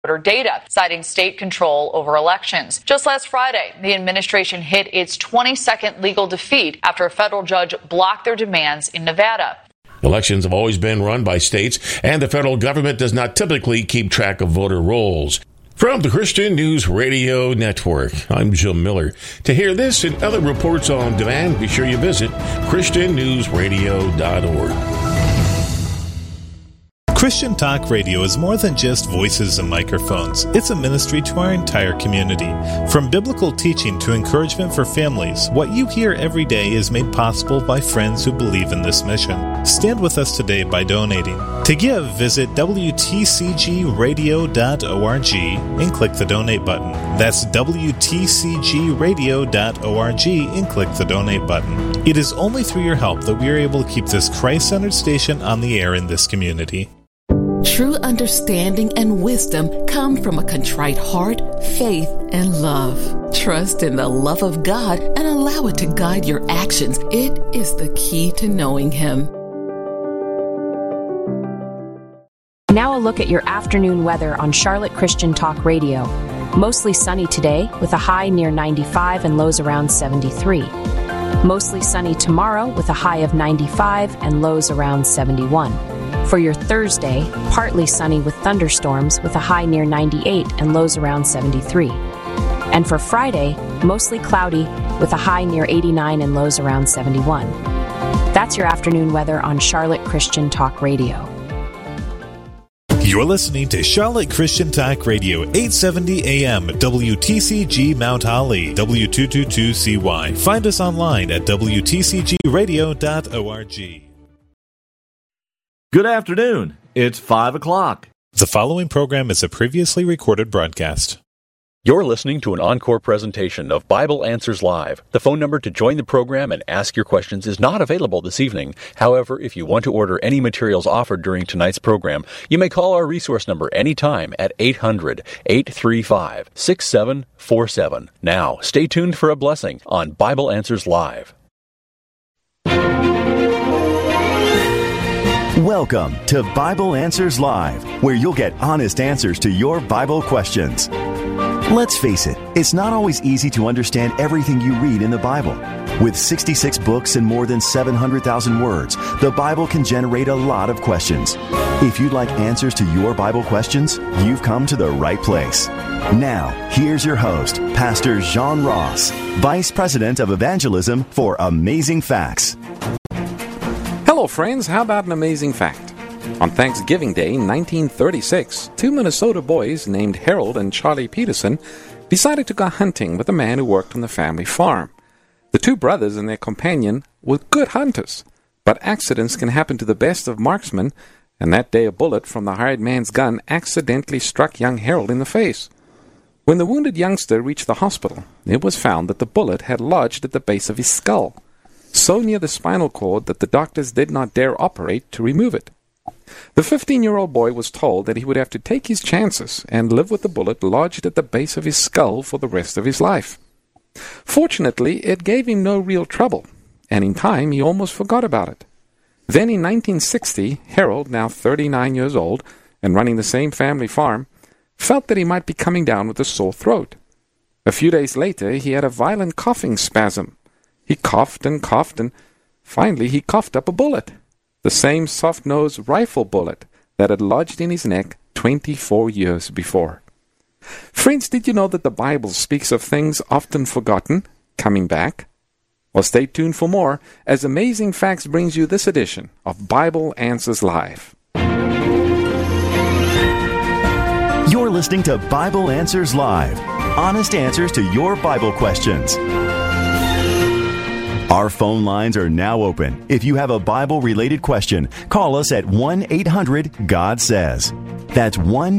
voter data, citing state control over elections. Just last Friday, the administration hit its 22nd legal defeat after a federal judge blocked their demands in Nevada. Elections have always been run by states, and the federal government does not typically keep track of voter rolls. From the Christian News Radio Network, I'm Jim Miller. To hear this and other reports on demand, be sure you visit ChristianNewsRadio.org. Christian Talk Radio is more than just voices and microphones. It's a ministry to our entire community. From biblical teaching to encouragement for families, what you hear every day is made possible by friends who believe in this mission. Stand with us today by donating. To give, visit WTCGradio.org and click the donate button. That's WTCGradio.org and click the donate button. It is only through your help that we are able to keep this Christ-centered station on the air in this community. True understanding and wisdom come from a contrite heart, faith, and love. Trust in the love of God and allow it to guide your actions. It is the key to knowing Him. Now a look at your afternoon weather on Charlotte Christian Talk Radio. Mostly sunny today with a high near 95 and lows around 73. Mostly sunny tomorrow with a high of 95 and lows around 71. For your Thursday, partly sunny with thunderstorms with a high near 98 and lows around 73. And for Friday, mostly cloudy with a high near 89 and lows around 71. That's your afternoon weather on Charlotte Christian Talk Radio. You're listening to Charlotte Christian Talk Radio, 870 AM, WTCG Mount Holly, W222CY. Find us online at WTCGradio.org. Good afternoon. It's 5 o'clock. The following program is a previously recorded broadcast. You're listening to an encore presentation of Bible Answers Live. The phone number to join the program and ask your questions is not available this evening. However, if you want to order any materials offered during tonight's program, you may call our resource number anytime at 800-835-6747. Now, stay tuned for a blessing on Bible Answers Live. Welcome to Bible Answers Live, where you'll get honest answers to your Bible questions. Let's face it, it's not always easy to understand everything you read in the Bible. With 66 books and more than 700,000 words, the Bible can generate a lot of questions. If you'd like answers to your Bible questions, you've come to the right place. Now, here's your host, Pastor John Ross, Vice President of Evangelism for Amazing Facts. Hello, friends. How about an amazing fact? On Thanksgiving Day in 1936, two Minnesota boys named Harold and Charlie Peterson decided to go hunting with a man who worked on the family farm. The two brothers and their companion were good hunters, but accidents can happen to the best of marksmen, and that day a bullet from the hired man's gun accidentally struck young Harold in the face. When the wounded youngster reached the hospital, it was found that the bullet had lodged at the base of his skull, so near the spinal cord that the doctors did not dare operate to remove it. The 15-year-old boy was told that he would have to take his chances and live with the bullet lodged at the base of his skull for the rest of his life. Fortunately, it gave him no real trouble, and in time he almost forgot about it. Then in 1960, Harold, now 39 years old and running the same family farm, felt that he might be coming down with a sore throat. A few days later, he had a violent coughing spasm. He coughed, and finally he coughed up a bullet. The same soft-nosed rifle bullet that had lodged in his neck 24 years before. Friends, did you know that the Bible speaks of things often forgotten coming back? Well, stay tuned for more as Amazing Facts brings you this edition of Bible Answers Live. You're listening to Bible Answers Live, honest answers to your Bible questions. Our phone lines are now open. If you have a Bible-related question, call us at 1-800-GOD-SAYS. That's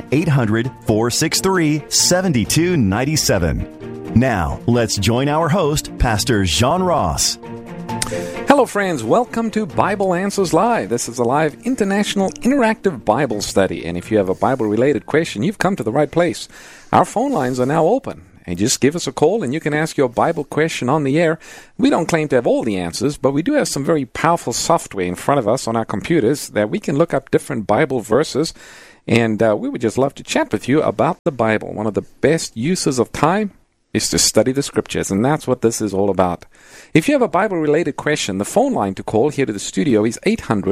1-800-463-7297. Now, let's join our host, Pastor John Ross. Hello, friends. Welcome to Bible Answers Live. This is a live international interactive Bible study, and if you have a Bible-related question, you've come to the right place. Our phone lines are now open. And just give us a call and you can ask your Bible question on the air. We don't claim to have all the answers, but we do have some very powerful software in front of us on our computers that we can look up different Bible verses And we would just love to chat with you about the Bible. One of the best uses of time is to study the Scriptures, and that's what this is all about. If you have a Bible-related question, the phone line to call here to the studio is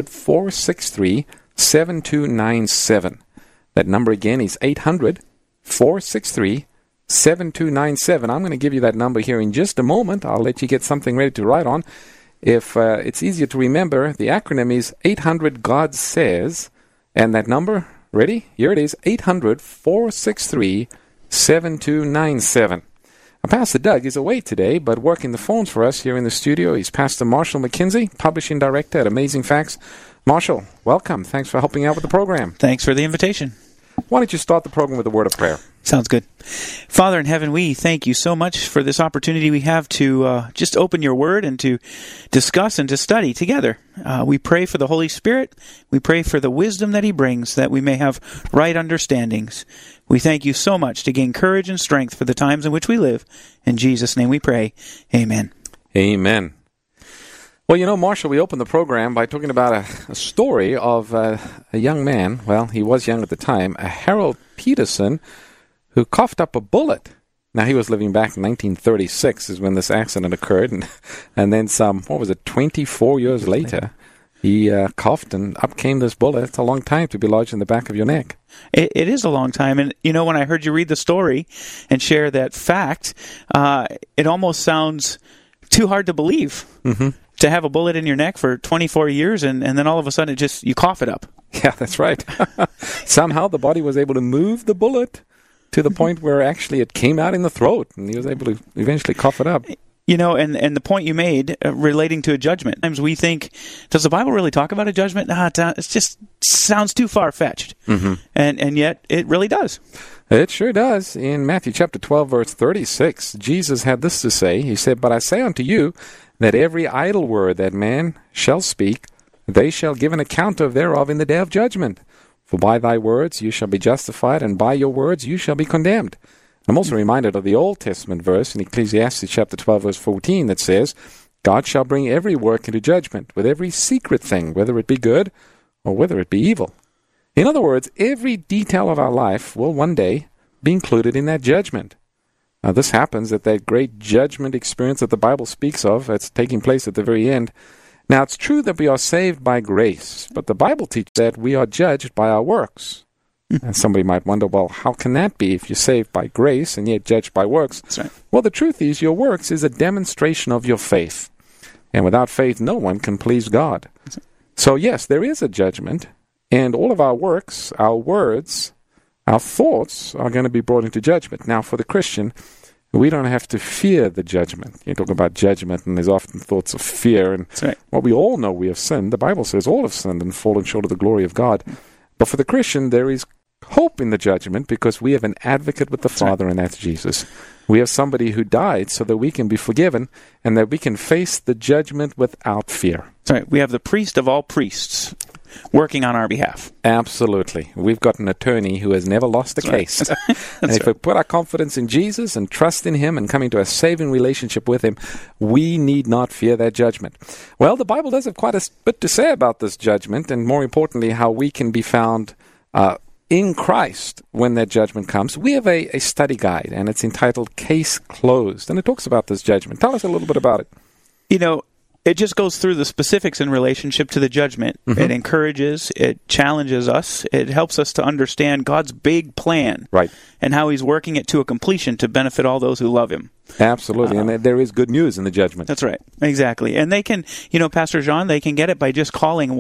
800-463-7297. That number again is 800-463-7297. I'm going to give you that number here in just a moment. I'll let you get something ready to write on. If it's easier to remember, the acronym is 800 God Says, and that number, ready? Here it is, 800-463-7297. Pastor Doug is away today, but working the phones for us here in the studio is Pastor Marshall McKenzie, Publishing Director at Amazing Facts. Marshall, welcome. Thanks for helping out with the program. Thanks for the invitation. Why don't you start the program with a word of prayer? Sounds good. Father in heaven, we thank you so much for this opportunity we have to just open your word and to discuss and to study together. We pray for the Holy Spirit. We pray for the wisdom that he brings, that we may have right understandings. We thank you so much to gain courage and strength for the times in which we live. In Jesus' name we pray. Amen. Amen. Well, you know, Marshall, we opened the program by talking about a story of a young man. Well, he was young at the time, Harold Peterson, who coughed up a bullet. Now, he was living back in 1936 is when this accident occurred. And then 24 years later, he coughed and up came this bullet. It's a long time to be lodged in the back of your neck. It is a long time. And, you know, when I heard you read the story and share that fact, it almost sounds too hard to believe. Mm-hmm. To have a bullet in your neck for 24 years and then all of a sudden you cough it up. Yeah, that's right. Somehow the body was able to move the bullet to the point where actually it came out in the throat and he was able to eventually cough it up. You know, and the point you made relating to a judgment. Sometimes we think, does the Bible really talk about a judgment? It just sounds too far-fetched. Mm-hmm. And yet it really does. It sure does. In Matthew chapter 12, verse 36, Jesus had this to say. He said, "But I say unto you, that every idle word that man shall speak, they shall give an account of thereof in the day of judgment. For by thy words you shall be justified, and by your words you shall be condemned." I'm also reminded of the Old Testament verse in Ecclesiastes chapter 12, verse 14 that says, "God shall bring every work into judgment, with every secret thing, whether it be good or whether it be evil." In other words, every detail of our life will one day be included in that judgment. Now, this happens at that great judgment experience that the Bible speaks of. That's taking place at the very end. Now, it's true that we are saved by grace, but the Bible teaches that we are judged by our works. And somebody might wonder, well, how can that be if you're saved by grace and yet judged by works? That's right. Well, the truth is your works is a demonstration of your faith. And without faith, no one can please God. So, yes, there is a judgment, and all of our works, our words, our thoughts are going to be brought into judgment. Now, for the Christian, we don't have to fear the judgment. You talk about judgment, and there's often thoughts of fear. And That's right. Well, we all know we have sinned. The Bible says all have sinned and fallen short of the glory of God. But for the Christian, there is hope in the judgment because we have an advocate with the Father, and that's Jesus. We have somebody who died so that we can be forgiven and that we can face the judgment without fear. That's right. We have the priest of all priests working on our behalf. Absolutely. We've got an attorney who has never lost a case. And if we put our confidence in Jesus and trust in him and come into a saving relationship with him, we need not fear that judgment. Well, the Bible does have quite a bit to say about this judgment, and more importantly, how we can be found in Christ when that judgment comes. We have a study guide, and it's entitled Case Closed, and it talks about this judgment. Tell us a little bit about it. You know, it just goes through the specifics in relationship to the judgment. Mm-hmm. It encourages, it challenges us, it helps us to understand God's big plan, right, and how he's working it to a completion to benefit all those who love him. Absolutely, and there is good news in the judgment. That's right, exactly. And they can, you know, Pastor John, they can get it by just calling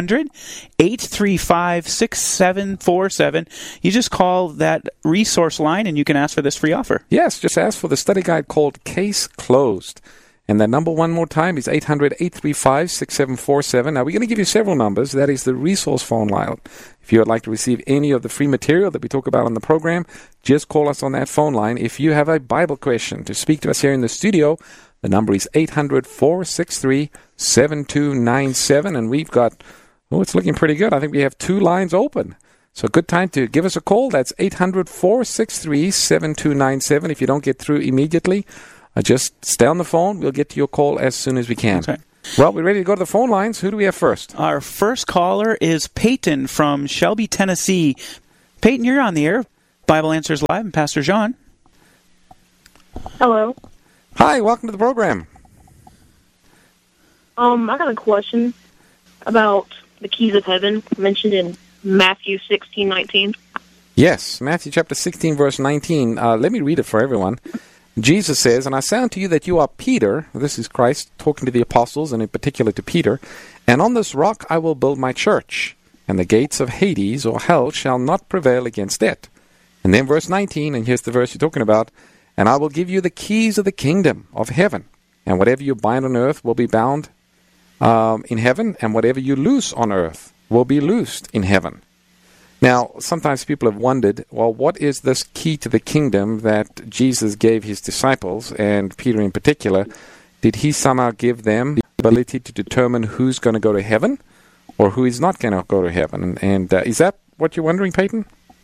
1-800-835-6747. You just call that resource line and you can ask for this free offer. Yes, just ask for the study guide called Case Closed. And that number one more time is 800-835-6747. Now, we're going to give you several numbers. That is the resource phone line. If you would like to receive any of the free material that we talk about on the program, just call us on that phone line. If you have a Bible question to speak to us here in the studio, the number is 800-463-7297. And we've got, it's looking pretty good. I think we have 2 lines open. So good time to give us a call. That's 800-463-7297. If you don't get through immediately, just stay on the phone. We'll get to your call as soon as we can. That's right. Well, we're ready to go to the phone lines. Who do we have first? Our first caller is Peyton from Shelby, Tennessee. Peyton, you're on the air. Bible Answers Live, and Pastor John. Hello. Hi, welcome to the program. I got a question about the keys of heaven mentioned in Matthew 16:19. Yes, Matthew chapter 16, verse 19. Let me read it for everyone. Jesus says, "And I say unto you that you are Peter," this is Christ talking to the apostles, and in particular to Peter, "and on this rock I will build my church, and the gates of Hades or hell shall not prevail against it." And then verse 19, and here's the verse you're talking about, "And I will give you the keys of the kingdom of heaven, and whatever you bind on earth will be bound in heaven, and whatever you loose on earth will be loosed in heaven." Now, sometimes people have wondered, well, what is this key to the kingdom that Jesus gave his disciples, and Peter in particular? Did he somehow give them the ability to determine who's going to go to heaven or who is not going to go to heaven? And is that what you're wondering, Peyton?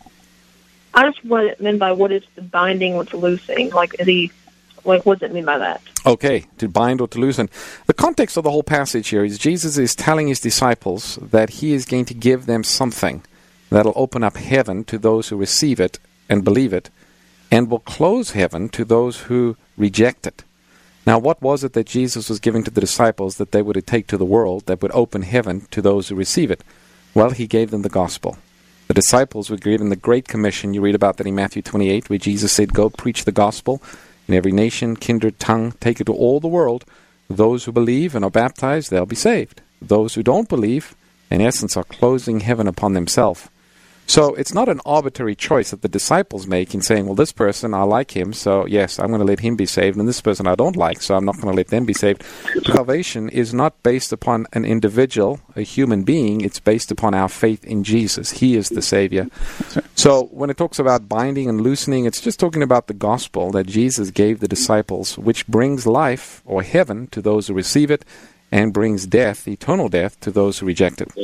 I just what it meant by what is the binding, what's loosing. What does it mean by that? Okay, to bind or to loosen. The context of the whole passage here is Jesus is telling his disciples that he is going to give them something that'll open up heaven to those who receive it and believe it, and will close heaven to those who reject it. Now, what was it that Jesus was giving to the disciples that they would take to the world that would open heaven to those who receive it? Well, he gave them the gospel. The disciples were given the Great Commission. You read about that in Matthew 28, where Jesus said, "Go preach the gospel in every nation, kindred, tongue, take it to all the world. Those who believe and are baptized, they'll be saved. Those who don't believe, in essence, are closing heaven upon themselves." So it's not an arbitrary choice that the disciples make in saying, well, this person, I like him, so yes, I'm going to let him be saved, and this person I don't like, so I'm not going to let them be saved. Salvation is not based upon an individual, a human being. It's based upon our faith in Jesus. He is the Savior. So when it talks about binding and loosening, it's just talking about the gospel that Jesus gave the disciples, which brings life or heaven to those who receive it, and brings death, eternal death, to those who reject it.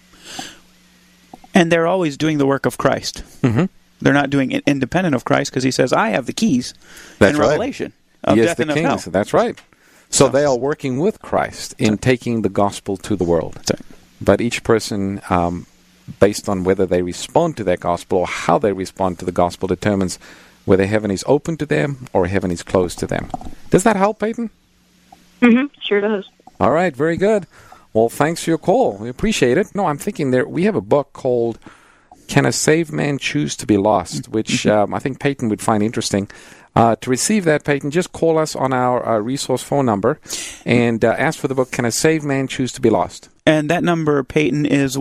And they're always doing the work of Christ. Mm-hmm. They're not doing it independent of Christ, because he says, "I have the keys in Revelation of death and of hell." That's right. So they are working with Christ in taking the gospel to the world. But each person, based on whether they respond to that gospel or how they respond to the gospel, determines whether heaven is open to them or heaven is closed to them. Does that help, Peyton? Mm-hmm. Sure does. All right, very good. Well, thanks for your call. We appreciate it. No, I'm thinking we have a book called "Can a Saved Man Choose to Be Lost?" which I think Peyton would find interesting. To receive that, Peyton, just call us on our resource phone number and ask for the book, "Can a Saved Man Choose to Be Lost?" And that number, Peyton, is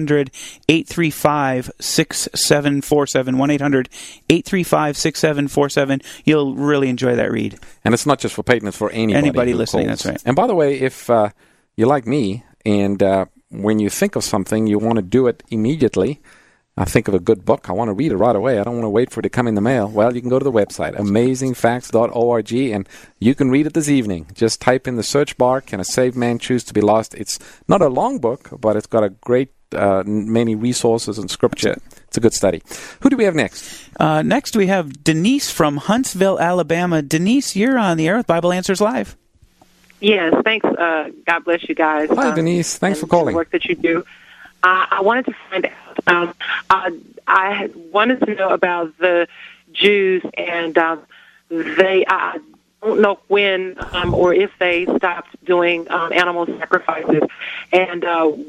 1-800-835-6747, 1-800-835-6747. You'll really enjoy that read. And it's not just for Peyton, it's for anybody listening, calls. That's right. And by the way, if you're like me, and when you think of something, you want to do it immediately. I think of a good book. I want to read it right away. I don't want to wait for it to come in the mail. Well, you can go to the website, amazingfacts.org, and you can read it this evening. Just type in the search bar, "Can a Saved Man Choose to Be Lost?" It's not a long book, but it's got a great many resources and scripture. It's a good study. Who do we have next? Next, we have Denise from Huntsville, Alabama. Denise, you're on the air with Bible Answers Live. Yes, thanks. God bless you guys. Hi, Denise. Thanks for calling. The work that you do. I wanted to find out. I wanted to know about the Jews, and I don't know when or if they stopped doing animal sacrifices, and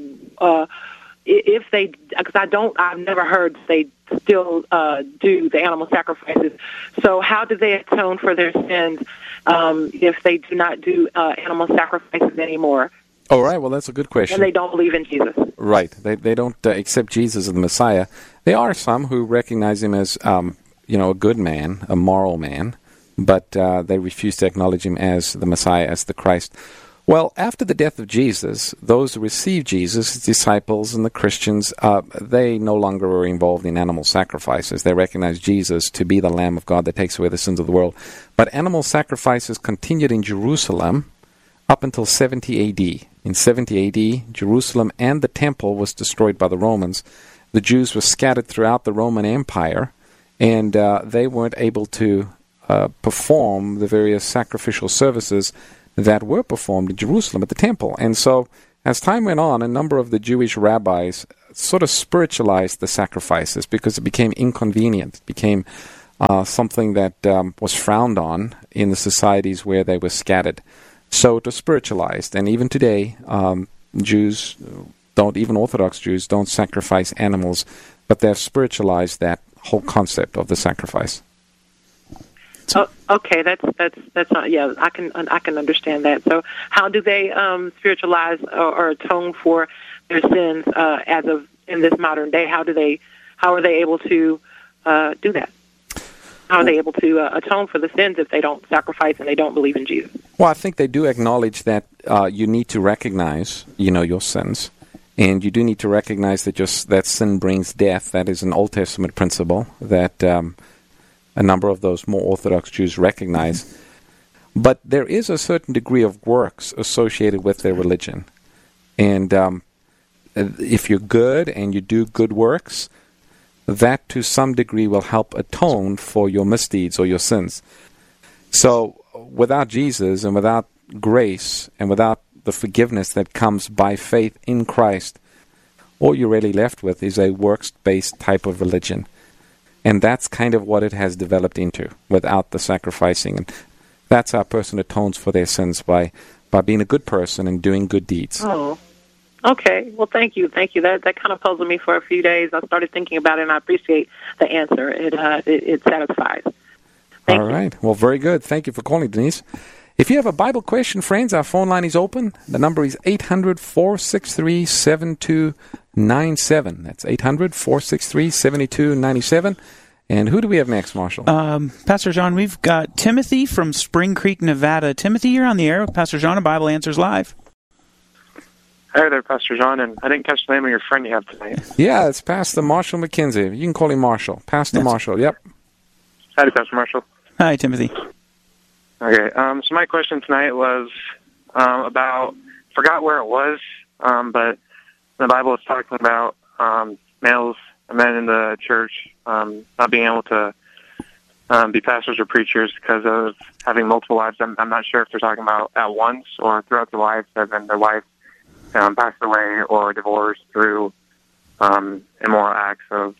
if they, because I've never heard they still do the animal sacrifices. So how do they atone for their sins if they do not do animal sacrifices anymore? All right, well, that's a good question. And they don't believe in Jesus. Right. They don't accept Jesus as the Messiah. There are some who recognize him as, a good man, a moral man, but they refuse to acknowledge him as the Messiah, as the Christ. Well, after the death of Jesus, those who received Jesus, his disciples and the Christians, they no longer were involved in animal sacrifices. They recognized Jesus to be the Lamb of God that takes away the sins of the world. But animal sacrifices continued in Jerusalem up until 70 A.D. In 70 A.D., Jerusalem and the temple was destroyed by the Romans. The Jews were scattered throughout the Roman Empire, and they weren't able to perform the various sacrificial services that were performed in Jerusalem at the temple. And so as time went on, a number of the Jewish rabbis sort of spiritualized the sacrifices because it became inconvenient. It became something that was frowned on in the societies where they were scattered. So it was spiritualized. And even today, Jews don't, even Orthodox Jews, don't sacrifice animals, but they've spiritualized that whole concept of the sacrifice. Oh, okay, that's not. Yeah, I can understand that. So, how do they spiritualize or atone for their sins as of in this modern day? How are they able to do that? How are they able to atone for the sins if they don't sacrifice and they don't believe in Jesus? Well, I think they do acknowledge that you need to recognize, your sins, and you do need to recognize that sin brings death. That is an Old Testament principle that a number of those more Orthodox Jews recognize. But there is a certain degree of works associated with their religion, and if you're good and you do good works, that to some degree will help atone for your misdeeds or your sins. So without Jesus and without grace and without the forgiveness that comes by faith in Christ, all you're really left with is a works-based type of religion. And that's kind of what it has developed into without the sacrificing. And that's how a person atones for their sins, by being a good person and doing good deeds. Oh. Okay. Well, thank you. That kind of puzzled me for a few days. I started thinking about it, and I appreciate the answer. It satisfies. Thank you. All right. Well, very good. Thank you for calling, Denise. If you have a Bible question, friends, our phone line is open. The number is 800-463-7297. That's 800-463-7297. And who do we have next, Marshall? Pastor John, we've got Timothy from Spring Creek, Nevada. Timothy, you're on the air with Pastor John of Bible Answers Live. Hi there, Pastor John, and I didn't catch the name of your friend you have tonight. Yeah, it's Pastor Marshall McKenzie. You can call him Marshall. Pastor Marshall, yep. Hi, Pastor Marshall. Hi, Timothy. Okay, so my question tonight was about, forgot where it was, but the Bible is talking about males and men in the church not being able to be pastors or preachers because of having multiple wives. I'm not sure if they're talking about at once or throughout their lives, as in their wife passed away or divorced through immoral acts of,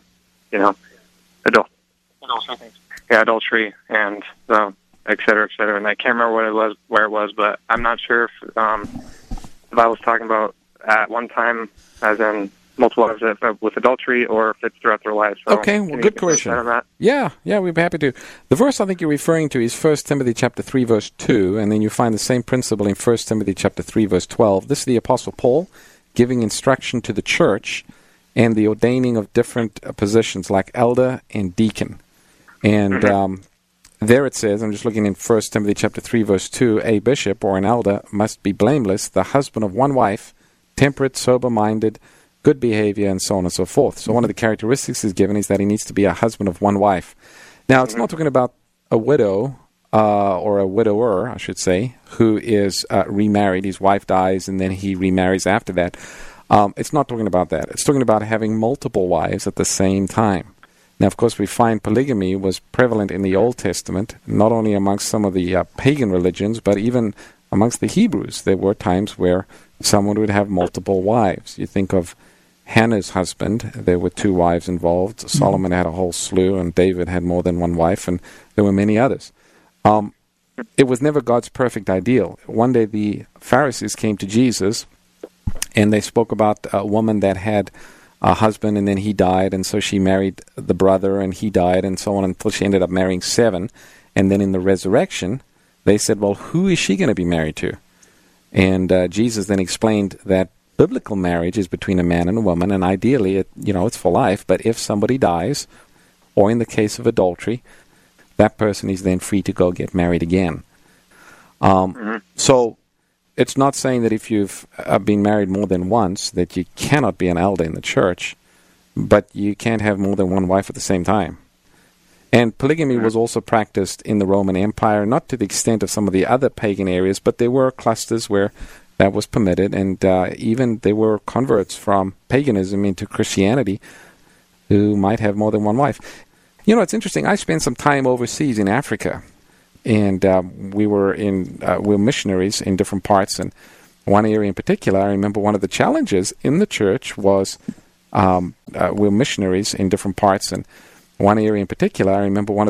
adultery and et cetera, et cetera. And I can't remember where it was, but I'm not sure if the Bible's talking about at one time, as in multiple wives with adultery, or if it's throughout their lives. So okay, well, good question. Yeah, we'd be happy to. The verse I think you're referring to is 1 Timothy chapter 3, verse 2, and then you find the same principle in 1 Timothy chapter 3, verse 12. This is the Apostle Paul giving instruction to the church and the ordaining of different positions like elder and deacon. And there it says, I'm just looking in 1 Timothy chapter 3, verse 2, a bishop or an elder must be blameless, the husband of one wife, temperate, sober-minded, good behavior, and so on and so forth. So one of the characteristics is given is that he needs to be a husband of one wife. Now, it's not talking about a widow or a widower, I should say, who is remarried. His wife dies, and then he remarries after that. It's not talking about that. It's talking about having multiple wives at the same time. Now, of course, we find polygamy was prevalent in the Old Testament, not only amongst some of the pagan religions, but even amongst the Hebrews. There were times where someone would have multiple wives. You think of Hannah's husband. There were two wives involved. Solomon had a whole slew, and David had more than one wife, and there were many others. It was never God's perfect ideal. One day the Pharisees came to Jesus, and they spoke about a woman that had a husband, and then he died, and so she married the brother, and he died, and so on, until she ended up marrying 7. And then in the resurrection, they said, well, who is she going to be married to? And Jesus then explained that biblical marriage is between a man and a woman, and ideally, it's for life. But if somebody dies, or in the case of adultery, that person is then free to go get married again. So it's not saying that if you've been married more than once that you cannot be an elder in the church, but you can't have more than one wife at the same time. And polygamy was also practiced in the Roman Empire, not to the extent of some of the other pagan areas, but there were clusters where that was permitted, and even there were converts from paganism into Christianity who might have more than one wife. It's interesting. I spent some time overseas in Africa, and we were missionaries in different parts, and One area in particular, I remember one of the challenges in the church was we're missionaries in different parts, and one area in particular, I remember one of